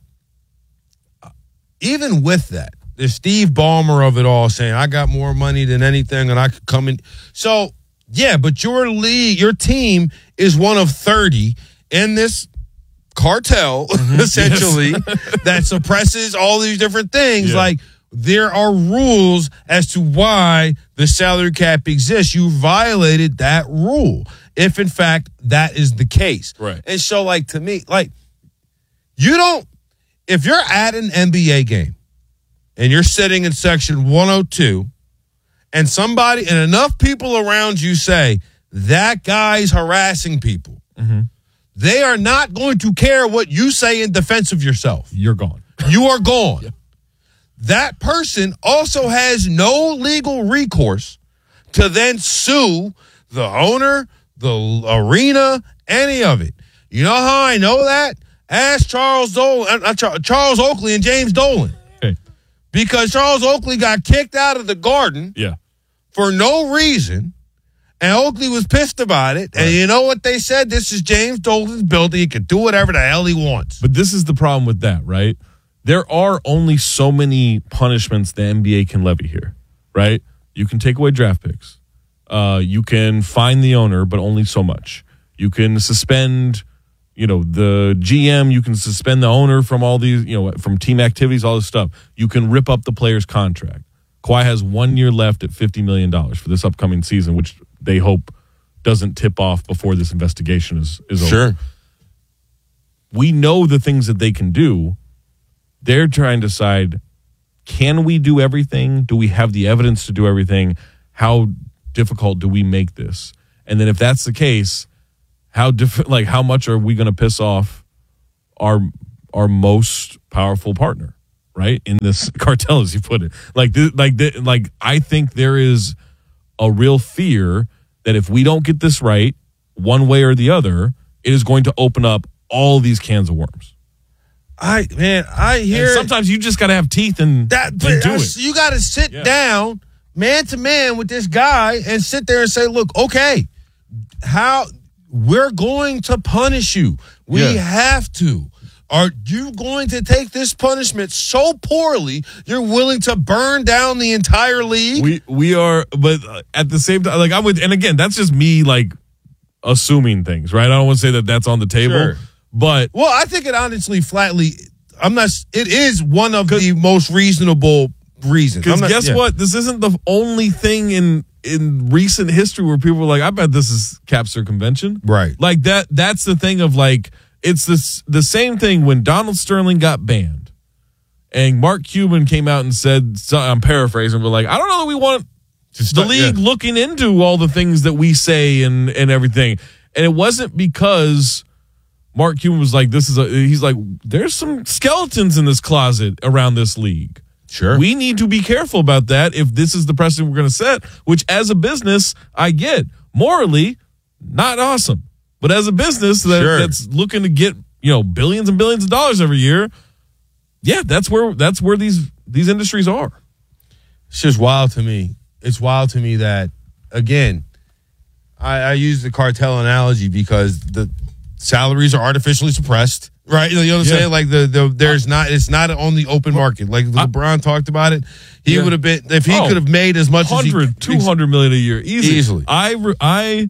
even with that, the Steve Ballmer of it all saying, I got more money than anything and I could come in. So, yeah, but your league, your team is one of thirty in this cartel, mm-hmm. essentially, yes. that suppresses all these different things. Yeah. Like, there are rules as to why the salary cap exists. You violated that rule, if in fact that is the case. Right. And so, like, to me, like, you don't, if you're at an N B A game, and you're sitting in section one oh two, and somebody and enough people around you say, that guy's harassing people, mm-hmm. they are not going to care what you say in defense of yourself. You're gone. You are gone. Yeah. That person also has no legal recourse to then sue the owner, the arena, any of it. You know how I know that? Ask Charles Dolan, uh, Charles Oakley and James Dolan. Because Charles Oakley got kicked out of the Garden yeah. for no reason, and Oakley was pissed about it. Right. And you know what they said? This is James Dolan's building. He can do whatever the hell he wants. But this is the problem with that, right? There are only so many punishments the N B A can levy here, right? You can take away draft picks. Uh, you can fine the owner, but only so much. You can suspend... You know, the G M, you can suspend the owner from all these, you know, from team activities, all this stuff. You can rip up the player's contract. Kawhi has one year left at fifty million dollars for this upcoming season, which they hope doesn't tip off before this investigation is, is over. Sure. We know the things that they can do. They're trying to decide, can we do everything? Do we have the evidence to do everything? How difficult do we make this? And then if that's the case, how diff- like how much are we going to piss off our our most powerful partner, right? In this cartel, as you put it. Like th- like th- like I think there is a real fear that if we don't get this right, one way or the other, it is going to open up all these cans of worms. I man, I hear. And sometimes you just got to have teeth and, that. and But do I- it. You got to sit Yeah. down, man to man, with this guy and sit there and say, "Look, okay, how we're going to punish you. We Yeah. have to. Are you going to take this punishment so poorly you're willing to burn down the entire league?" We we are, but at the same time, like I'm with, and again, that's just me like assuming things, right? I don't want to say that that's on the table, Sure. but Well, I think it honestly, flatly, I'm not. It is one of the most reasonable reasons. because I'm not- guess yeah. what? This isn't the only thing in in recent history where people were like, "I bet this is cap circumvention," Right. Like that. That's the thing of like it's this the same thing when Donald Sterling got banned, and Mark Cuban came out and said, so, I'm paraphrasing, but like, I don't know that we want the start- league yeah. looking into all the things that we say and and everything. And it wasn't because Mark Cuban was like, this is a, he's like, there's some skeletons in this closet around this league. Sure. We need to be careful about that if this is the precedent we're going to set, which as a business, I get. Morally, not awesome. But as a business that, Sure. that's looking to get, you know, billions and billions of dollars every year, yeah, that's where that's where these these industries are. It's just wild to me. It's wild to me that, again, I, I use the cartel analogy because the salaries are artificially suppressed, right? You know what I'm Yeah. saying? Like the, the there's not it's not on the open market. Like LeBron talked about it. He Yeah. would have been if he Oh, could have made as much one hundred, as he, two hundred million a year easily. Easily. I re- I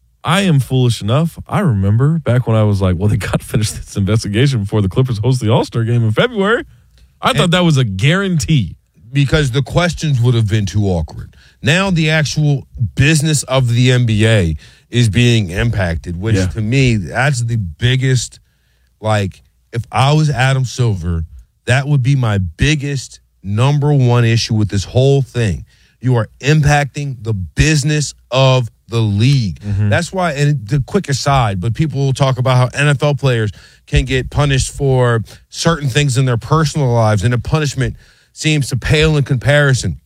I am foolish enough. I remember back when I was like, well, they got to finish this investigation before the Clippers host the All-Star game in February. I thought that was a guarantee. because the questions would have been too awkward. Now the actual business of the N B A is being impacted, which Yeah. to me, that's the biggest, like, if I was Adam Silver, that would be my biggest number one issue with this whole thing. You are impacting the business of the league. That's why, and the quick aside, but people will talk about how N F L players can get punished for certain things in their personal lives, and the punishment seems to pale in comparison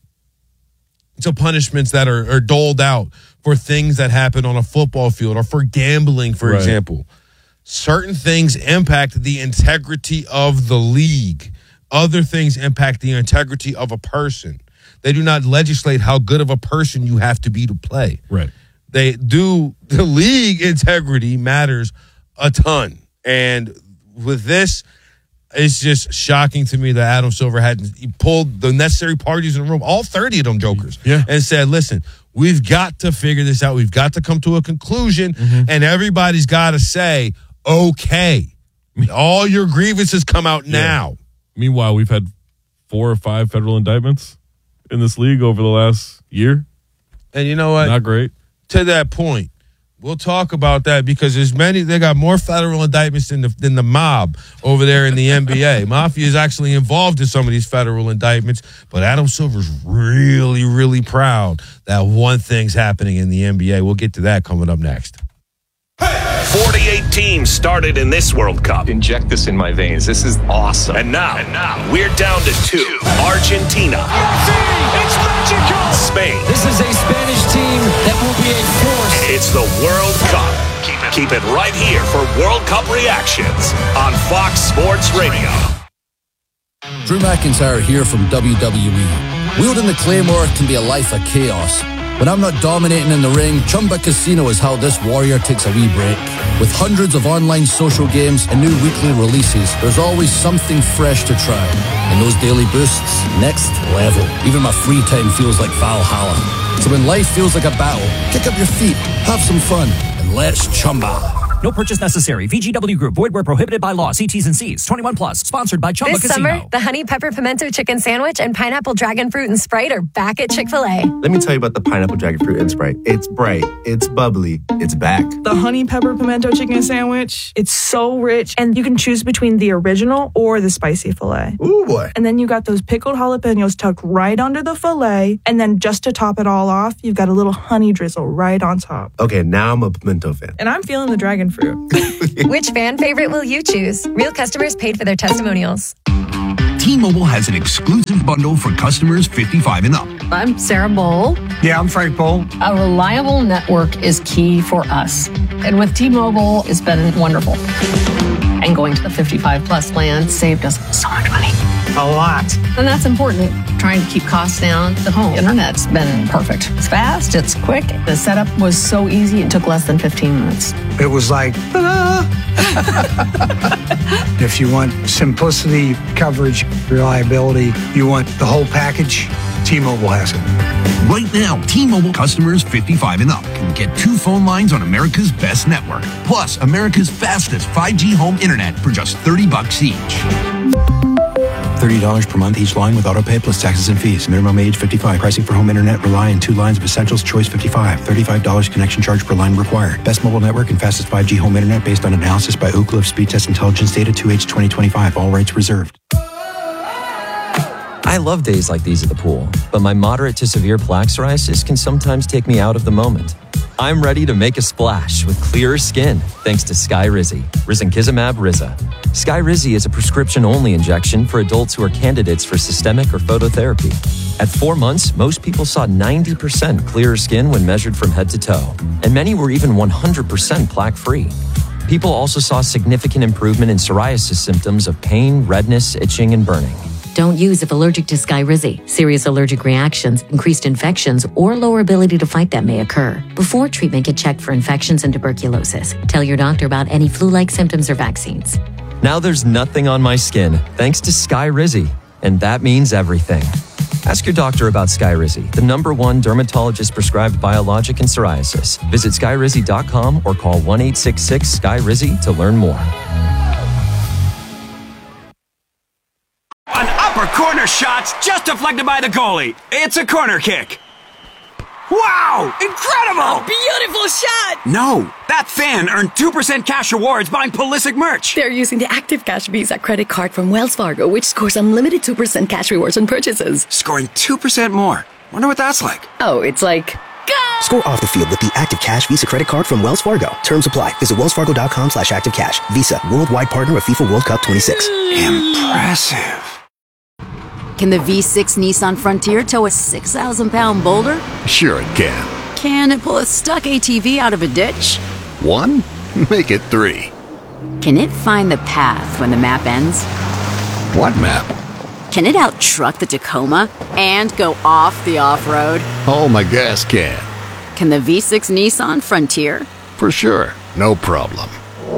to punishments that are, are doled out for things that happen on a football field or for gambling, for Right. example. Certain things impact the integrity of the league. Other things impact the integrity of a person. They do not legislate how good of a person you have to be to play. Right. They do. The league integrity matters a ton. And with this, it's just shocking to me that Adam Silver hadn't he pulled the necessary parties in the room, all thirty of them jokers, Yeah. and said, listen, we've got to figure this out. We've got to come to a conclusion, and everybody's got to say, okay, all your grievances come out now. Meanwhile, we've had four or five federal indictments in this league over the last year. And you know what? Not great. To that point, we'll talk about that because there's many. They got more federal indictments than the than the mob over there in the N B A. Mafia is actually involved in some of these federal indictments, but Adam Silver's really, really proud that one thing's happening in the N B A. We'll get to that coming up next. forty-eight teams started in this World Cup. Inject this in my veins. This is awesome. And now, and now we're down to two. Argentina. It's magical! Spain. This is a Spanish team that will be a force. It's the World Cup. Keep it, keep it right here for World Cup reactions on Fox Sports Radio. Drew McIntyre here from W W E. Wielding the Claymore can be a life of chaos. When I'm not dominating in the ring, Chumba Casino is how this warrior takes a wee break. With hundreds of online social games and new weekly releases, there's always something fresh to try. And those daily boosts, next level. Even my free time feels like Valhalla. So when life feels like a battle, kick up your feet, have some fun, and let's Chumba. No purchase necessary. V G W Group. Void where prohibited by law. See T's and C's. twenty-one plus. Sponsored by Chumba This Casino. summer, the Honey Pepper Pimento Chicken Sandwich and Pineapple Dragon Fruit and Sprite are back at Chick-fil-A. Let me tell you about the Pineapple Dragon Fruit and Sprite. It's bright. It's bubbly. It's back. The Honey Pepper Pimento Chicken Sandwich. It's so rich, and you can choose between the original or the spicy filet. Ooh, boy. And then you got those pickled jalapenos tucked right under the filet, and then just to top it all off, you've got a little honey drizzle right on top. Okay, now I'm a pimento fan. And I'm feeling the dragon fruit. Which fan favorite will you choose? Real customers paid for their testimonials. T-Mobile has an exclusive bundle for customers fifty-five and up. I'm Sarah Bowl. Yeah, I'm Frank Bowl. A reliable network is key for us. And with T-Mobile, it's been wonderful. And going to the fifty-five plus plan saved us so much money. A lot. And that's important. Trying to keep costs down. The home internet's been perfect. It's fast, it's quick. The setup was so easy, it took less than fifteen minutes. It was like, ta-da! If you want simplicity, coverage, reliability, you want the whole package, T-Mobile has it. Right now, T-Mobile customers fifty-five and up can get two phone lines on America's best network, plus America's fastest five G home internet for just thirty bucks each. thirty dollars per month each line with autopay plus taxes and fees. Minimum age fifty-five. Pricing for home internet rely on two lines of Essentials Choice fifty-five. thirty-five dollars connection charge per line required. Best mobile network and fastest five G home internet based on analysis by Ookla of Speed Test Intelligence Data two H twenty twenty-five. All rights reserved. I love days like these at the pool, but my moderate to severe plaque psoriasis can sometimes take me out of the moment. I'm ready to make a splash with clearer skin thanks to Skyrizi, risankizumab Riza. Skyrizi is a prescription-only injection for adults who are candidates for systemic or phototherapy. At four months, most people saw ninety percent clearer skin when measured from head to toe, and many were even one hundred percent plaque-free. People also saw significant improvement in psoriasis symptoms of pain, redness, itching, and burning. Don't use if allergic to Skyrizi. Serious allergic reactions, increased infections, or lower ability to fight them may occur. Before treatment, get checked for infections and tuberculosis. Tell your doctor about any flu-like symptoms or vaccines. Now there's nothing on my skin thanks to Skyrizi, and that means everything. Ask your doctor about Skyrizi, the number one dermatologist-prescribed biologic in psoriasis. Visit skyrizi dot com or call one eight six six Sky Rizi to learn more. An upper corner shot's just deflected by the goalie. It's a corner kick. Wow! Incredible! A beautiful shot! No, that fan earned two percent cash rewards buying Pulisic merch. They're using the Active Cash Visa credit card from Wells Fargo, which scores unlimited two percent cash rewards on purchases. Scoring two percent more. Wonder what that's like. Oh, it's like... Score off the field with the Active Cash Visa credit card from Wells Fargo. Terms apply. Visit wellsfargo.com slash active cash. Visa, worldwide partner of FIFA World Cup twenty-six. Impressive. Can the V six Nissan Frontier tow a six thousand pound boulder? Sure it can. Can it pull a stuck A T V out of a ditch? One? Make it three. Can it find the path when the map ends? What map? Can it out-truck the Tacoma and go off the off-road? Oh, my gas can. Can the V six Nissan Frontier? For sure. No problem.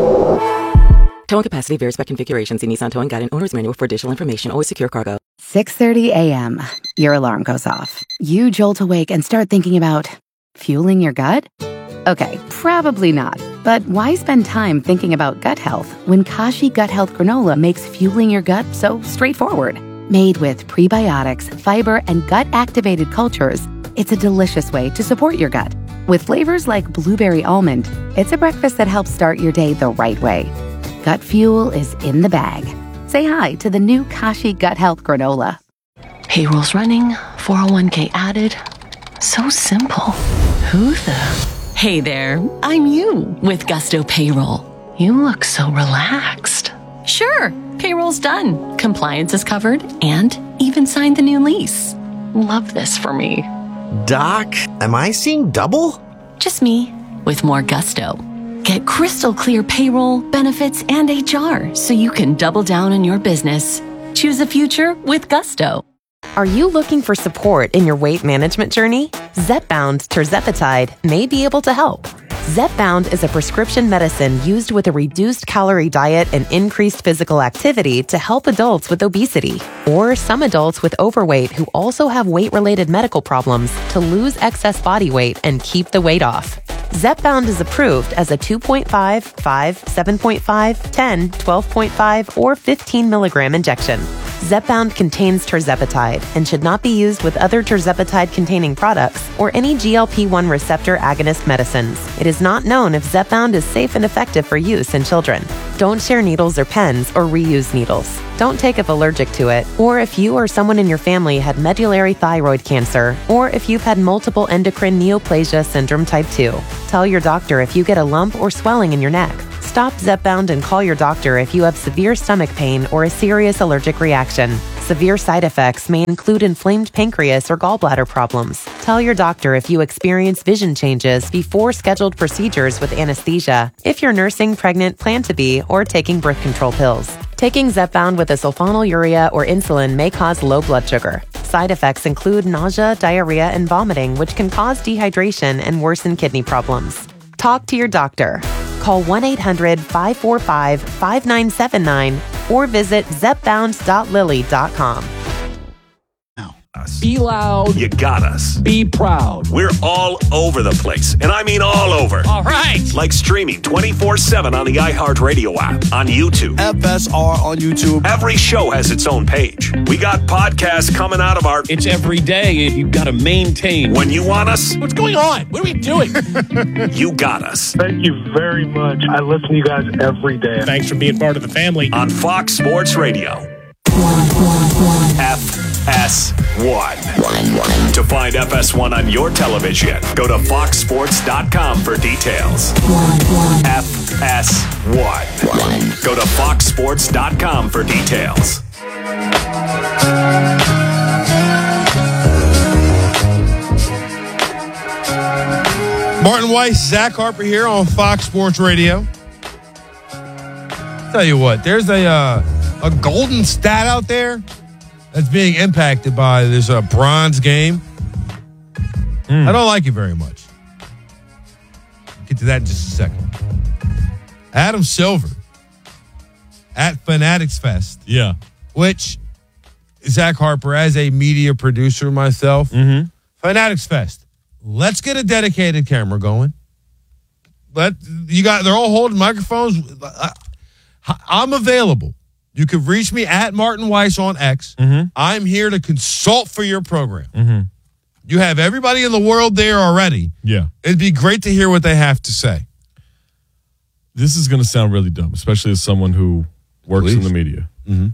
Towing capacity varies by configuration. See Nissan Towing Guide and Owner's Manual for additional information. Always secure cargo. six thirty a.m. Your alarm goes off. You jolt awake and start thinking about fueling your gut? Okay, probably not. But why spend time thinking about gut health when Kashi Gut Health Granola makes fueling your gut so straightforward? Made with prebiotics, fiber, and gut-activated cultures, it's a delicious way to support your gut. With flavors like blueberry almond, it's a breakfast that helps start your day the right way. Gut fuel is in the bag. Say hi to the new Kashi Gut Health Granola. Payroll's running, four oh one k added. So simple. Who the... Hey there, I'm you with Gusto Payroll. You look so relaxed. Sure, payroll's done. Compliance is covered and even signed the new lease. Love this for me. Doc, am I seeing double? Just me with more gusto. Get crystal clear payroll, benefits, and H R so you can double down on your business. Choose a future with Gusto. Are you looking for support in your weight management journey? Zepbound tirzepatide may be able to help. Zepbound is a prescription medicine used with a reduced calorie diet and increased physical activity to help adults with obesity or some adults with overweight who also have weight-related medical problems to lose excess body weight and keep the weight off. Zepbound is approved as a two point five, five, seven point five, ten, twelve point five, or fifteen milligram injection. Zepbound contains tirzepatide and should not be used with other tirzepatide-containing products or any G L P one receptor agonist medicines. It is not known if Zepbound is safe and effective for use in children. Don't share needles or pens or reuse needles. Don't take if allergic to it, or if you or someone in your family had medullary thyroid cancer, or if you've had multiple endocrine neoplasia syndrome type two. Tell your doctor if you get a lump or swelling in your neck. Stop Zepbound and call your doctor if you have severe stomach pain or a serious allergic reaction. Severe side effects may include inflamed pancreas or gallbladder problems. Tell your doctor if you experience vision changes before scheduled procedures with anesthesia, if you're nursing, pregnant, plan to be, or taking birth control pills. Taking Zepbound with a sulfonylurea or insulin may cause low blood sugar. Side effects include nausea, diarrhea, and vomiting, which can cause dehydration and worsen kidney problems. Talk to your doctor. Call one eight hundred, five four five, five nine seven nine or visit zepbound dot lilly dot com. Be loud. You got us. Be proud. We're all over the place, and I mean all over. All right. Like streaming twenty-four seven on the iHeartRadio app, on YouTube. F S R on YouTube. Every show has its own page. We got podcasts coming out of our... It's every day. You've got to maintain. When you want us... What's going on? What are we doing? You got us. Thank you very much. I listen to you guys every day. Thanks for being part of the family. On Fox Sports Radio. F S one. To find F S one on your television, go to fox sports dot com for details. F S one. Go to fox sports dot com for details. Martin Weiss, Zach Harper here on Fox Sports Radio. Tell you what, there's a uh, a golden stat out there that's being impacted by this uh, bronze game. Mm. I don't like it very much. Get to that in just a second. Adam Silver at Fanatics Fest. Yeah. Which, Zach Harper, as a media producer myself, mm-hmm. Fanatics Fest. Let's get a dedicated camera going. Let you got. They're all holding microphones. I, I'm available. You can reach me at Martin Weiss on X. Mm-hmm. I'm here to consult for your program. Mm-hmm. You have everybody in the world there already. Yeah. It'd be great to hear what they have to say. This is going to sound really dumb, especially as someone who works Please. in the media. Mm-hmm.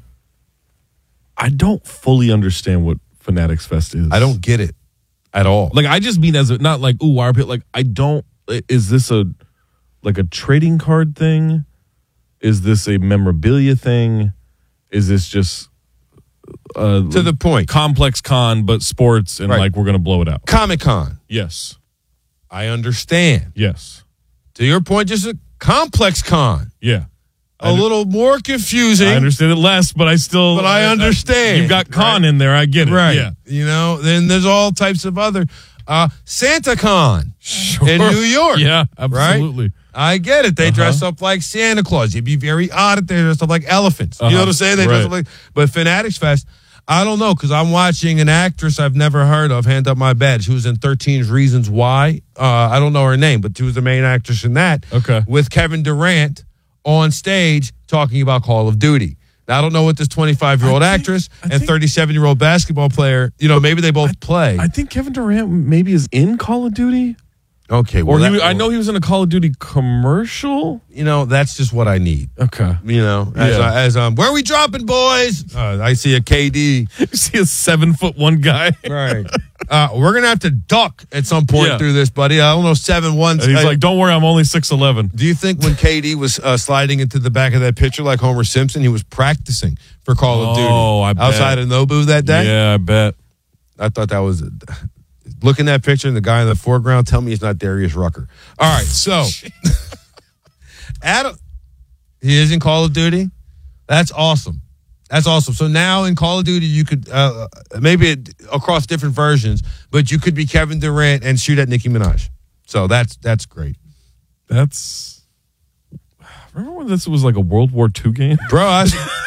I don't fully understand what Fanatics Fest is. I don't get it at all. Like, I just mean as a, not like, ooh, wire pit. Like, I don't, is this a, like a trading card thing? Is this a memorabilia thing? Is this just uh, to the point complex con, but sports and right. like we're going to blow it out? Comic Con. Yes. I understand. Yes. To your point, just a complex con. Yeah. A under- little more confusing. I understand it less, but I still. But I understand. I, you've got con right? in there. I get it. Right. Yeah. You know, then there's all types of other. Uh, Santa Con sure. in New York. Yeah, absolutely. Right? I get it. They uh-huh. dress up like Santa Claus. You'd be very odd if they dress up like elephants. Uh-huh. You know what I'm saying? They right. dress up like. But Fanatics Fest, I don't know, because I'm watching an actress I've never heard of, Hand Up My Bed. She was in thirteen Reasons Why. Uh, I don't know her name, but she was the main actress in that. Okay. With Kevin Durant on stage talking about Call of Duty. Now, I don't know what this twenty-five-year-old think, actress and thirty-seven-year-old basketball player, you know, maybe they both I, play. I think Kevin Durant maybe is in Call of Duty. Okay. Well, or he, that, I know he was in a Call of Duty commercial. You know, that's just what I need. Okay. You know, as, yeah. uh, as um, where are we dropping, boys? Uh, I see a K D. You see a seven-foot-one guy. Right. Uh, we're going to have to duck at some point yeah. through this, buddy. I don't know, seven one. He's I, like, don't worry, I'm only six eleven. Do you think when K D was uh, sliding into the back of that picture like Homer Simpson, he was practicing for Call oh, of Duty I bet. outside of Nobu that day? Yeah, I bet. I thought that was... A, looking at that picture and the guy in the foreground, tell me it's not Darius Rucker. All right, so... Adam... He is in Call of Duty? That's awesome. That's awesome. So now in Call of Duty, you could, uh, maybe it, across different versions, but you could be Kevin Durant and shoot at Nicki Minaj. So that's that's great. That's, remember when this was like a World War Two game? Bro, I,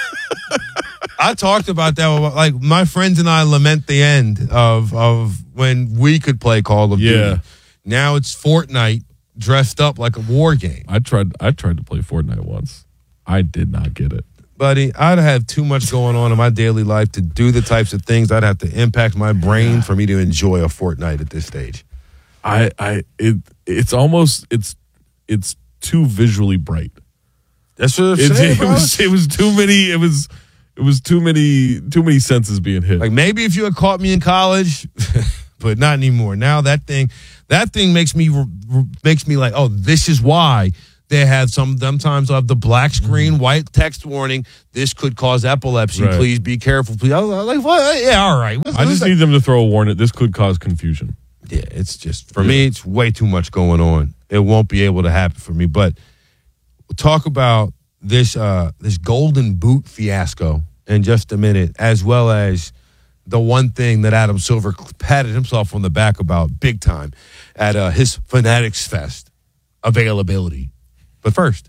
I talked about that. Like, my friends and I lament the end of, of when we could play Call of Duty. Yeah. Now it's Fortnite. dressed up like a war game. I tried. I tried to play Fortnite once. I did not get it, buddy. I'd have too much going on in my daily life to do the types of things I'd have to impact my brain for me to enjoy a Fortnite at this stage. I, I, it, it's almost, it's, it's too visually bright. That's what I'm it, saying, it bro. was. It was too many. It was. It was too many. Too many senses being hit. Like maybe if you had caught me in college, but not anymore. Now that thing, that thing makes me makes me like, oh, this is why they have some. Sometimes they'll have the black screen, mm-hmm. white text warning. This could cause epilepsy. Right. Please be careful. Please. I was like, what? Yeah, all right. What's, I just need them to throw a warning. This could cause confusion. Yeah, it's just for yeah. me. It's way too much going on. It won't be able to happen for me. But we'll talk about this uh, this golden boot fiasco in just a minute, as well as the one thing that Adam Silver patted himself on the back about big time at uh, his Fanatics Fest availability. But first,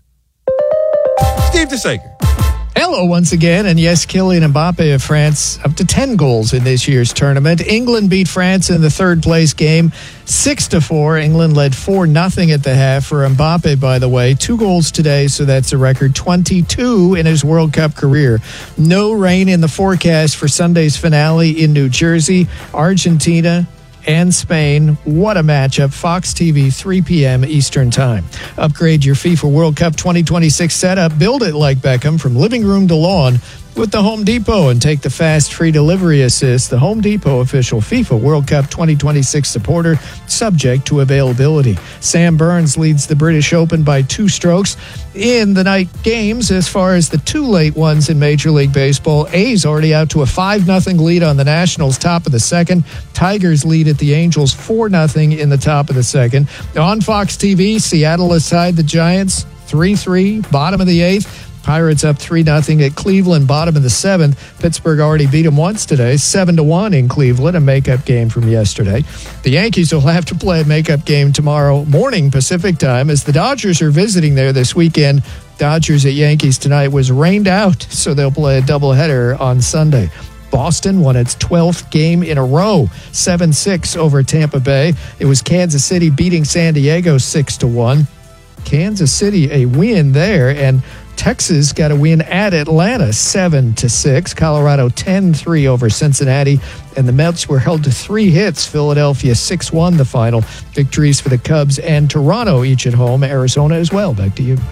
Steve DeSaker. Hello once again, and yes, Kylian Mbappe of France up to ten goals in this year's tournament. England beat France in the third place game six to four. England led four nothing at the half. For Mbappe, by the way, two goals today, so that's a record twenty-two in his World Cup career. No rain in the forecast for Sunday's finale in New Jersey. Argentina and Spain. What a matchup. Fox T V, three p.m. Eastern Time. Upgrade your FIFA World Cup twenty twenty-six setup. Build it like Beckham from living room to lawn with the Home Depot and take the fast free delivery assist. The Home Depot official FIFA World Cup twenty twenty-six supporter, subject to availability. Sam Burns leads the British Open by two strokes in the night games. As far as the two late ones in Major League Baseball, A's already out to a five nothing lead on the Nationals, top of the second. Tigers lead at the Angels four nothing in the top of the second. On Fox T V, Seattle has tied the Giants three three, bottom of the eighth. Pirates up three nothing at Cleveland, bottom of the seventh. Pittsburgh already beat them once today, seven to one in Cleveland, a makeup game from yesterday. The Yankees will have to play a makeup game tomorrow morning Pacific time as the Dodgers are visiting there this weekend. Dodgers at Yankees tonight was rained out, so they'll play a doubleheader on Sunday. Boston won its twelfth game in a row, seven six over Tampa Bay. It was Kansas City beating San Diego six to one. Kansas City a win there, and Texas got a win at Atlanta, seven to six. Colorado ten three over Cincinnati, and the Mets were held to three hits. Philadelphia six one the final. Victories for the Cubs and Toronto, each at home. Arizona as well. Back to you.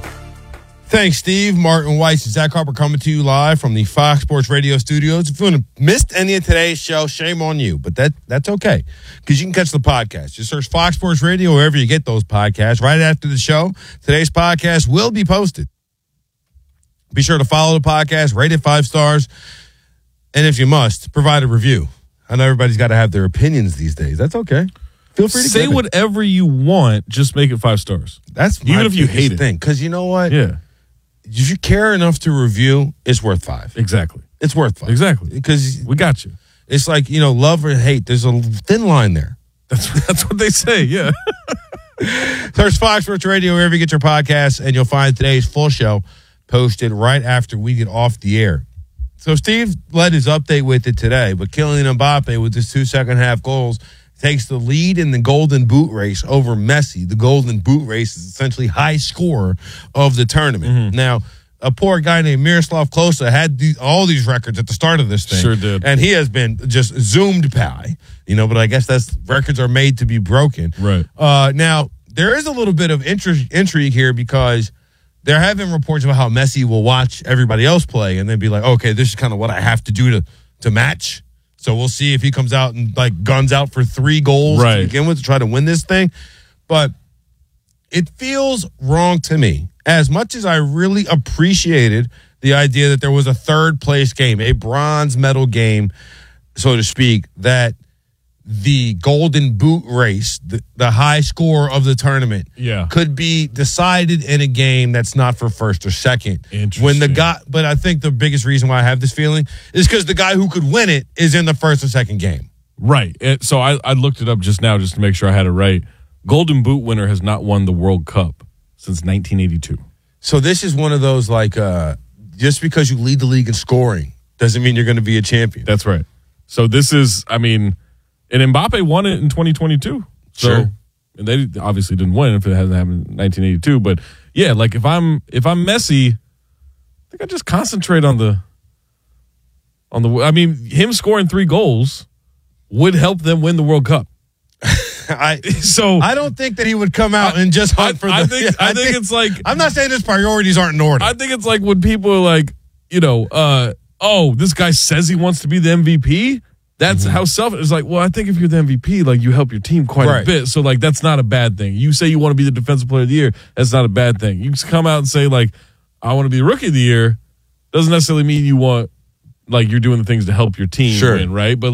Thanks, Steve. Martin Weiss and Zach Harper coming to you live from the Fox Sports Radio studios. If you missed any of today's show, shame on you, but that that's okay because you can catch the podcast. Just search Fox Sports Radio wherever you get those podcasts. Right after the show, today's podcast will be posted. Be sure to follow the podcast, rate it five stars, and if you must, provide a review. I know everybody's got to have their opinions these days. That's okay. Feel free to say whatever you want. Just make it five stars. That's even if you hate it. Thing, because you know what? Yeah. If you care enough to review, it's worth five. Exactly. It's worth five. Exactly. Because we got you. It's like, you know, love or hate. There's a thin line there. That's that's what they say. Yeah. Search Fox Sports Radio wherever you get your podcasts, and you'll find today's full show posted right after we get off the air. So Steve led his update with it today, but Kylian Mbappe with his two second half goals takes the lead in the Golden Boot race over Messi. The Golden Boot race is essentially high scorer of the tournament. Mm-hmm. Now, a poor guy named Miroslav Klose had the, all these records at the start of this thing. Sure did. And he has been just zoomed by, you know, but I guess that's records are made to be broken. Right. Uh, now, there is a little bit of intri- intrigue here because there have been reports about how Messi will watch everybody else play and then be like, okay, this is kind of what I have to do to, to match. So we'll see if he comes out and like guns out for three goals right. to begin with to try to win this thing. But it feels wrong to me. As much as I really appreciated the idea that there was a third place game, a bronze medal game, so to speak, that the Golden Boot race, the, the high score of the tournament, yeah. could be decided in a game that's not for first or second. Interesting. When the guy, but I think the biggest reason why I have this feeling is because the guy who could win it is in the first or second game. Right. It, so I, I looked it up just now just to make sure I had it right. Golden Boot winner has not won the World Cup since nineteen eighty-two. So this is one of those like, uh, just because you lead the league in scoring doesn't mean you're going to be a champion. That's right. So this is, I mean, and Mbappe won it in twenty twenty-two. So, sure. and they obviously didn't win if it hasn't happened in nineteen eighty-two. But yeah, like if I'm if I'm Messi, I think I just concentrate on the on the. I mean, him scoring three goals would help them win the World Cup. I so I don't think that he would come out I, and just hunt I, for the. I think I, I think, think it's like I'm not saying his priorities aren't in order. I think it's like when people are like, you know, uh, oh, this guy says he wants to be the M V P. That's mm-hmm. how selfish. It's like, well, I think if you're the M V P, like you help your team quite right. a bit. So like that's not a bad thing. You say you want to be the defensive player of the year, that's not a bad thing. You just come out and say like, I want to be the rookie of the year. Doesn't necessarily mean you want like you're doing the things to help your team sure. win, right? But